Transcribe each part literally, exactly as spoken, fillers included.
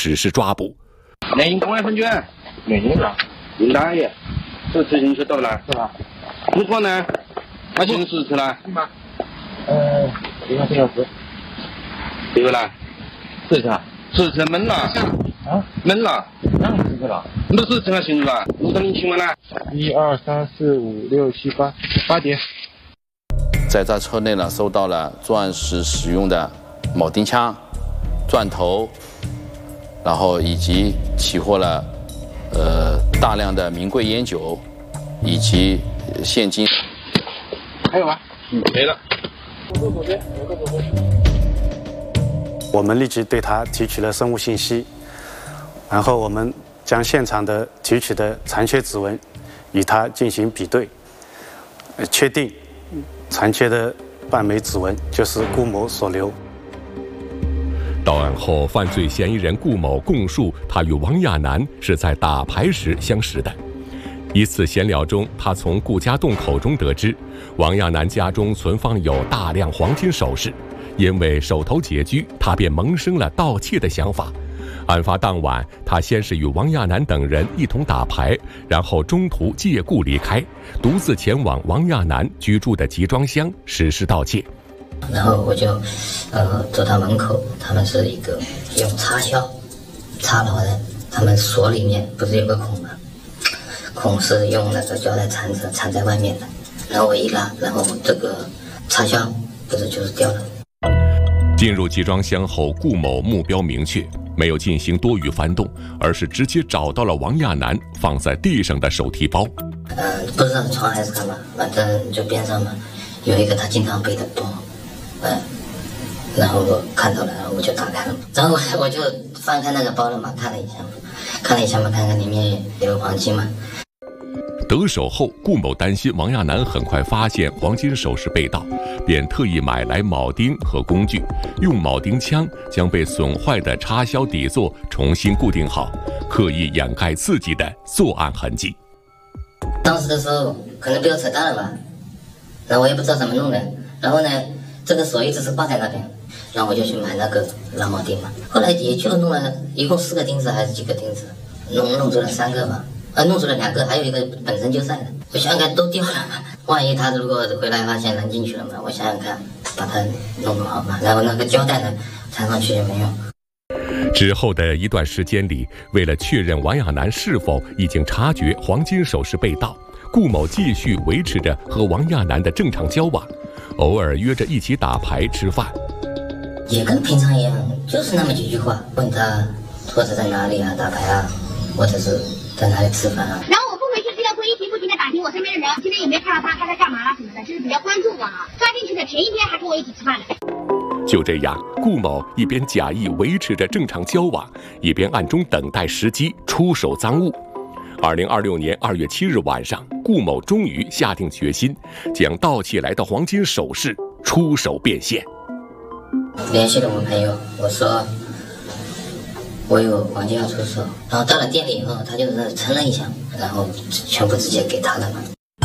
实施抓捕。 南京公安分局， 哪年的？ 林大爷，这次进去到了是吧？ 如何呢？他进十次了。 是吗？呃，一个多小时。 对不啦？ 四次啊？ 十次闷了。 啊？ 闷了。 哪十次了？ 你不是十次了，行是吧？录到你请问了。 一二三四五六七八，八点。 在在车内呢，搜到了作案时使用的铆钉枪、钻头，然后以及起获了呃大量的名贵烟酒以及现金。 还有吗？ 嗯，没了。 我左边，我左边。 我们立即对他提取了生物信息，然后我们将现场的提取的残缺指纹与他进行比对，呃，确定残缺的半枚指纹就是顾某所留。 到案后，犯罪嫌疑人顾某供述，他与王亚楠是在打牌时相识的。一次闲聊中，他从顾家栋口中得知，王亚楠家中存放有大量黄金首饰，因为手头拮据，他便萌生了盗窃的想法。案发当晚，他先是与王亚楠等人一同打牌，然后中途借故离开，独自前往王亚楠居住的集装箱实施盗窃。 然后我就，呃，走到门口，他们是一个用插销插了呢，他们锁里面不是有个孔吗？孔是用那个胶带缠着，缠在外面的。然后我一拉，然后这个插销不是就是掉了。 进入集装箱后，顾某目标明确，没有进行多余翻动，而是直接找到了王亚楠放在地上的手提包。 嗯、呃，不知道是床还是干嘛，反正就边上嘛有一个他经常背的包，嗯，然后我看到了，然后我就打开了，然后我就翻开那个包了嘛，看了一下，看了一下嘛，看看里面有黄金嘛。 得手后，顾某担心王亚楠很快发现黄金首饰被盗，便特意买来铆钉和工具，用铆钉枪将被损坏的插销底座重新固定好，刻意掩盖自己的作案痕迹。 当时的时候可能被我扯淡了吧，然后我也不知道怎么弄的，然后呢，这个锁一直是挂在那边，然后我就去买那个拉铆钉嘛，后来也就弄了一共四个钉子还是几个钉子，弄弄出了三个吧。呃，弄出了两个，还有一个本身就在的。我想想看，都掉了，万一他如果回来发现扔进去了嘛，我想想看，把它弄弄好嘛。然后那个胶带呢，缠上去也没用。 之后的一段时间里，为了确认王亚楠是否已经察觉黄金首饰被盗，顾某继续维持着和王亚楠的正常交往，偶尔约着一起打牌吃饭， 也跟平常一样，就是那么几句话，问他或者在哪里啊打牌啊，或者是在哪里吃饭啊。 然后我不回去之前会一直不停的打听我身边的人，今天有没有看到他，他在干嘛什么的，就是比较关注我啊。抓进去的前一天还跟我一起吃饭呢。 就这样，顾某一边假意维持着正常交往，一边暗中等待时机出手赃物。二零二六年二月七日晚上，顾某终于下定决心，将盗窃来的黄金首饰出手变现。 联系了我朋友，我说我有黄金要出售，然后到了店里以后，他就是称了一下，然后全部直接给他了嘛。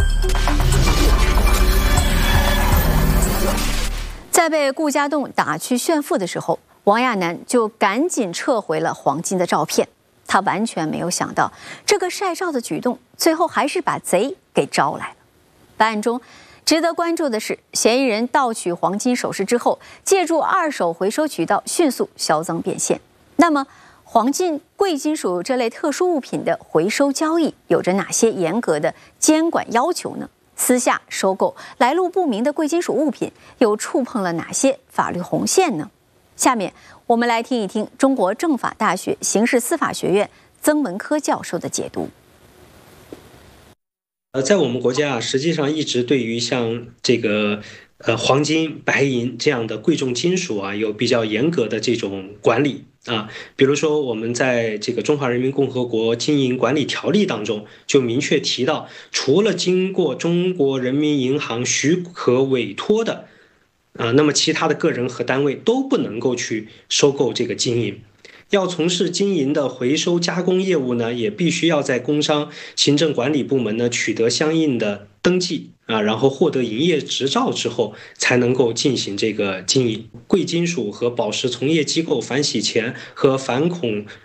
在被顾家栋打去炫富的时候，王亚楠就赶紧撤回了黄金的照片。他完全没有想到，这个晒照的举动最后还是把贼给招来了。本案中，值得关注的是，嫌疑人盗取黄金首饰之后，借助二手回收渠道迅速销赃变现。那么，黄金、贵金属这类特殊物品的回收交易有着哪些严格的监管要求呢？私下收购来路不明的贵金属物品又触碰了哪些法律红线呢？下面我们来听一听中国政法大学刑事司法学院曾文科教授的解读。 呃，在我们国家啊，实际上一直对于像这个呃黄金、白银这样的贵重金属啊，有比较严格的这种管理。啊，比如说我们在这个《中华人民共和国经营管理条例》当中就明确提到，除了经过中国人民银行许可委托的，啊，那么其他的个人和单位都不能够去收购这个金银。要从事金银的回收加工业务呢，也必须要在工商行政管理部门呢取得相应的登记啊，然后获得营业执照之后，才能够进行这个经营。贵金属和宝石从业机构反洗钱和反恐